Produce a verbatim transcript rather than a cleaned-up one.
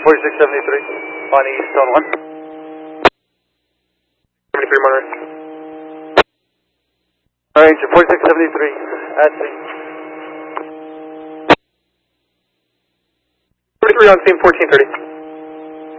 forty-six seventy-three on East Zone one. seventy-three Monterey. Ranger forty-six seventy-three at sea. forty-three on scene, fourteen thirty.